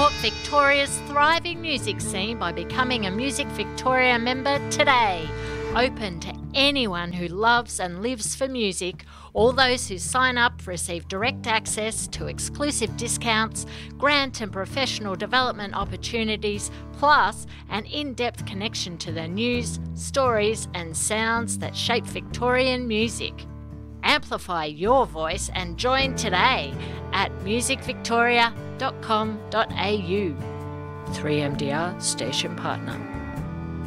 Support Victoria's thriving music scene by becoming a Music Victoria member today. Open to anyone who loves and lives for music. All those who sign up receive direct access to exclusive discounts, grant and professional development opportunities, plus an in-depth connection to the news, stories and sounds that shape Victorian music. Amplify your voice and join today at musicvictoria.com.au. 3MDR Station Partner.